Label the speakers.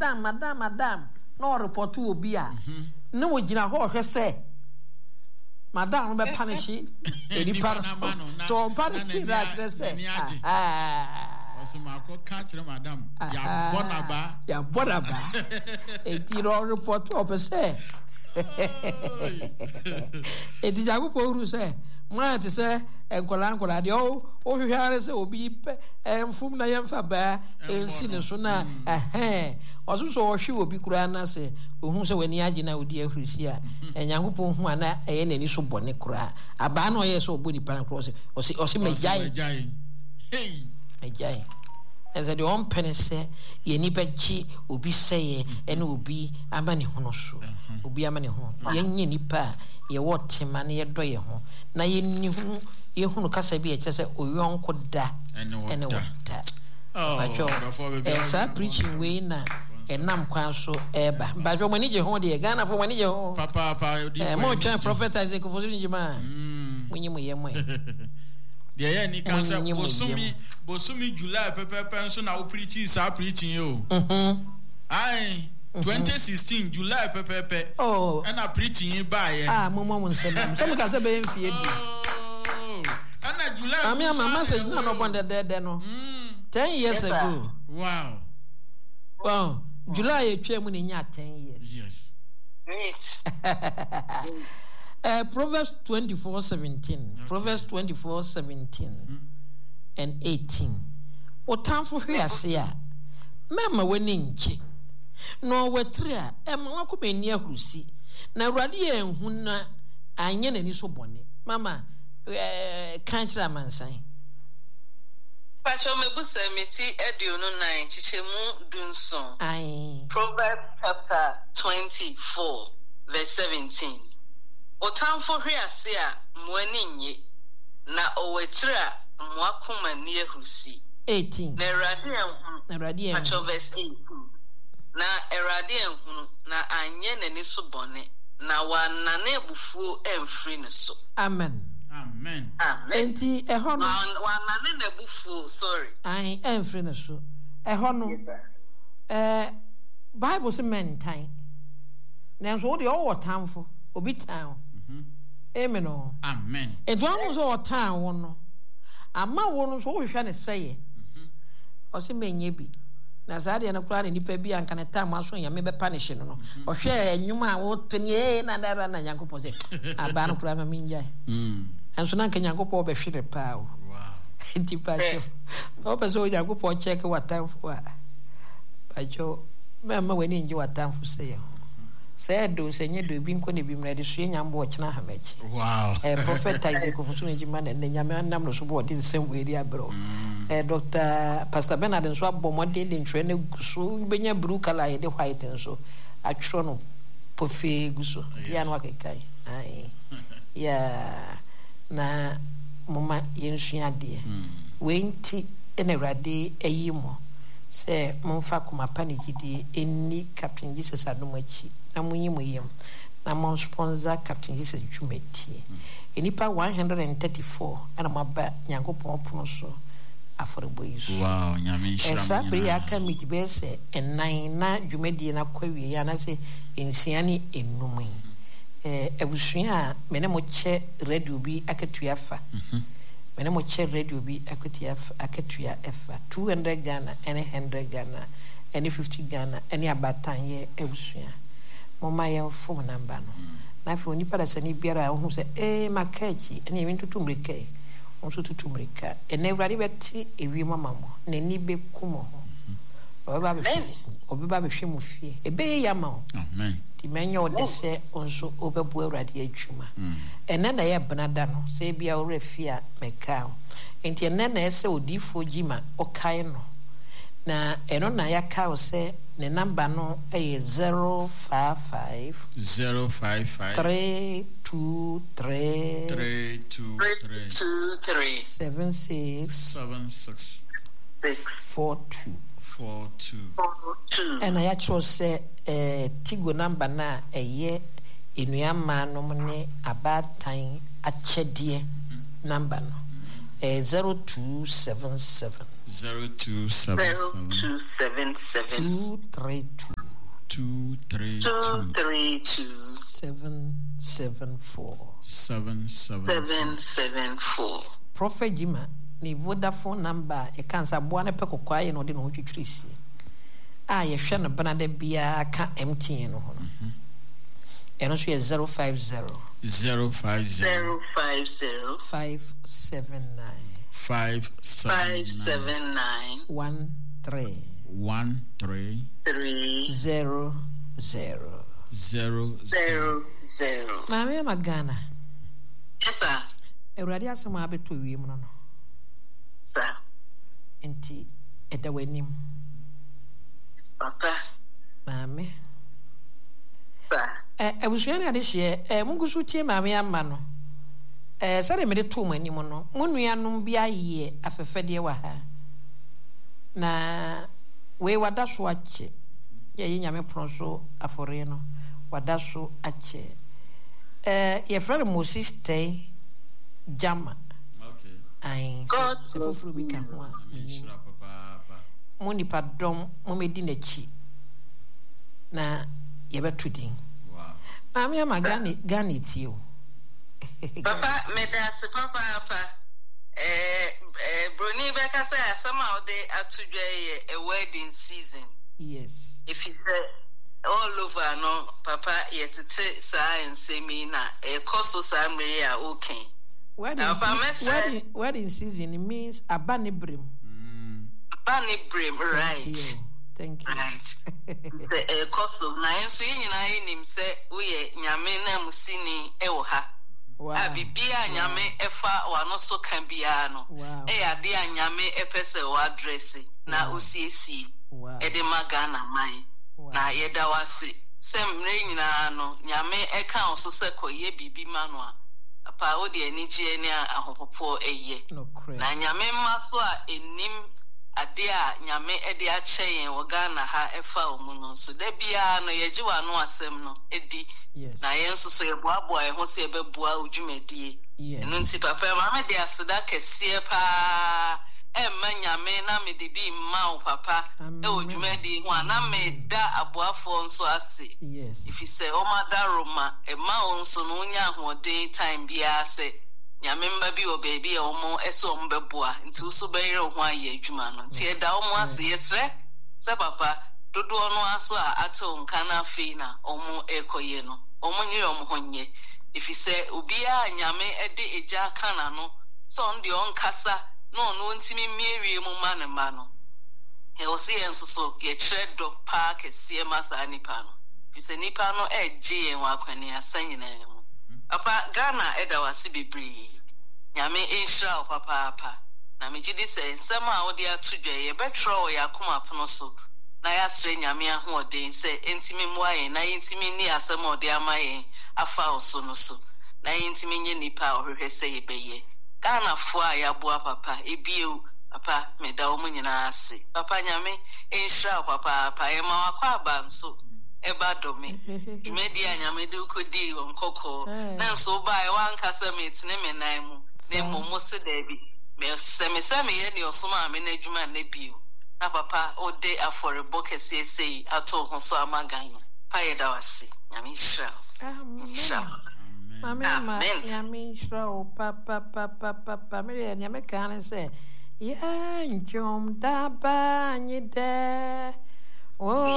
Speaker 1: madam no report obi a no we gina ho hwe say madam be punish enipa so punish that say
Speaker 2: Osimako can't tell madam ya bonaba
Speaker 1: eti ro report up say eti jago poru say ma te say enkola de o hwehware say obi pe mfum na yemfa ba ensi ne so na osuso o hwe obi kura na say ohun say wani age na odi ahurisi a enyankopon hu ana eye nani so bone kura aba na o ye so obodi pan cross o mejai ejai as the on penese ye ni beji obi seye ene obi amane hono so obi amane ho ye nye nipa ye wotima na ye doye ho na ye ni hu ye hunu kasa bi e chese oyonko da ene wota bajo esa preaching we na enam kwan so eba bajo mani je ho de Ghana fo mani je ho
Speaker 2: papa
Speaker 1: mo twa prophet Isaac fo so ni ma munyi mo ye mo
Speaker 2: the year ni cancer bosumi July pepe so na we preaching yo ai 2016 July pepe and I preaching by
Speaker 1: mo nsem so me ka say be mfie di
Speaker 2: and July
Speaker 1: mama say no bond there no 10 years ago
Speaker 2: wow
Speaker 1: July etwa mu ni nya 10 years
Speaker 2: yes
Speaker 1: Proverbs 24:17 Proverbs 24:17 and 18 otamfo hwiase a mema wani nche no wetre a emma ko mani ahurusi na awurade enhu na anye nani so bone mama kanchira mansan
Speaker 3: Pacho mebusa meti edionu 9 chichemu dunson Proverbs chapter 24 verse 17 Otamfo hwiase a mwani nye na owetre a mwakoma ni ehusi
Speaker 1: 18
Speaker 3: na erade enhu Pacho verse 18 na erade enhu na anye nani so bone na wanane bufuo emfri ne so
Speaker 1: amen enti ehon
Speaker 3: wanane na bufuo sorry
Speaker 1: ai emfri ne so ehon Bible say mentan na so de o wotamfo obi tan amen
Speaker 2: amen
Speaker 1: enti won so o tan won no ama won so wo hwa ne seye o se menye bi na saade na kura ne nipa bi anka ne tam aso ya me be punish no o hwe enwuma a wo toni na dara na Nyankopon se aba no kura ma minjai anso na Nyankopon be hwere pa o wow enti pacho o be so Nyankopon check watamfo a pacho mama weni nje watamfo se said do senye do bi nko ne bi mrede so nyambo o kina hamachi
Speaker 2: wow
Speaker 1: prophet Isaac of so nji man ne nyame nam no so bo de same way area bro Dr. Pastor Bernard nso abomode de ntwe ne guso benya blue color ye de white nso atwro no pofe guso ya no akekai ai ya na mama yensua de wenti enewrade ayimo se monfa kuma panigidi eni Captain Jesus adomachi na munyimoyem na mon sponsor Captain Jesus Jumeti enipa 134 ana maba Nyankopon pono so aforebo yisu
Speaker 2: wow nyame shira
Speaker 1: esa bri aka mitibese enan na Jumedi na kwawie ya na se ensiani enumi ebusua mene mo che radio bi akatua fa mene mo che radio bi akatua efa 200 Ghana and 100 Ghana and 50 Ghana any abatan ye ebusua mama ye phone number no na fi oni para sani biara ho se makachi ene emi tutumrika on so tutumrika ene wrade beti ewi mama mo na ni be kumo ho oba be hwe mu fie ebe ya ma
Speaker 2: amen
Speaker 1: ti menyo de se onso obebu awrade adwuma ene na ye benada no se bia ore fia meka enti ene na ese odifo jima okai no na eno na ya ka se ne number no e 055 323 76 42 and I actually say Tigo number na eye inuama no ne about time achedie number no 0277 232
Speaker 3: 232 774.
Speaker 1: Prophet Jima ni Vodafone number e kan sa boa ne pekokwa ye no de no twitwirisi ye hwe no benade bia ka MTN no ho eno so ye 050 579 13 00. Mami Magana.
Speaker 3: Yes, sir.
Speaker 1: Ewurade asem abeto wiem no.
Speaker 3: Sir.
Speaker 1: Enti edawanim.
Speaker 3: Papa.
Speaker 1: Mami.
Speaker 3: Sir.
Speaker 1: Ebusuani ade hye mungusu tie mami amma no. Sare me de to manim no. Munuanom bia ye afefede wa ha. Na we wada so ache. Ye nyame pronso afore no. Wada so ache. Your friend Moses stay Jama.
Speaker 2: Okay.
Speaker 1: I se foforo bi ka ho a. Moni padom mo medi na chi. Na ye beto din.
Speaker 2: Wow.
Speaker 1: Mami ama gani ti o.
Speaker 3: Papa medase papa. Bruni beka say asama ode atudwe a wedding season.
Speaker 1: Yes.
Speaker 3: If you say all over no papa yetete sa ensemi na koso sa mre ya okay.
Speaker 1: Wedding season it means abanibrim.
Speaker 3: Abanibrim, right.
Speaker 1: Thank you.
Speaker 3: Right. The koso na enso nyina enim se we nyame na musini ewo ha.
Speaker 1: Wow.
Speaker 3: Abibia nyame efa wano so kan bia no. Ade anyame epese o address na osiesi. Ede magana mai. Na yeda wase semre nyina no nyame eka onso se koye bibi manu a apa odi anigye ne ahopopo eye na nyame maso a enim ade a nyame ede a kyen wogana ha efa omuno so da bia no yegiwa no asem no edi na yenso so yeboaboa ho se ebeboa odwumadie eno nti papa mama de aseda kese pa Emma nyame na me de bi ma papa e odwumadi ho na me da aboafo nso ase if you say o mada roma e ma onso no nya hoden time bia se nyame mba bi o baby e omo eso mbeboa nti so bayire ho aye adwuma no nti e da omo ase yesre se papa dodo no aso a ato nka na fe na omo ekoye no omo nyire omo honye if you say obia nyame e de eja kana no so ndi on kasa no ntimi miewie mu ma no he o se enso ye tredo park esie masa nipa no fi se nipa no eje en wa kwani asanyina mu papa Ghana eda wase bebri nyame Israel papa na me gidi se nsema a odi atudwe ye betro ya akoma pono so na ya sre nyame ahoden se ntimi muaye na ntimi ni asema odi amaye afa oso no so na ntimi nye nipa ohwehwe se ye beye Ghana fua ya bua papa ebiu papa meda wo nyina ase papa nyame Israel papa e ma wakwa abanso eba domi media nyame de ukodi wonkoko na nso ba e wankasa metine menan mu na momo se da bi me se ye ne osoma me na adwuma na biu na papa ode aforebo kese sei ato ho so amagan pa ye da wase nyame Israel Israel Mama, nyame Israel papa me nyame kan say ya njom daba nyide